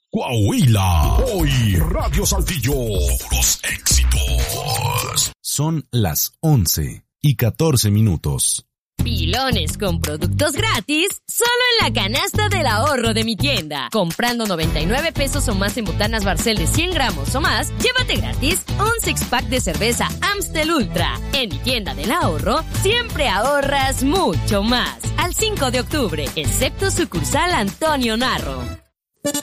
Coahuila. Hoy Radio Saltillo. Los éxitos. Son las 11:14. Pilones con productos gratis, solo en la canasta del ahorro de mi tienda. Comprando 99 pesos o más en botanas Barcel de 100 gramos o más, llévate gratis un six-pack de cerveza Amstel Ultra. En mi tienda del ahorro, siempre ahorras mucho más. Al 5 de octubre, excepto sucursal Antonio Narro.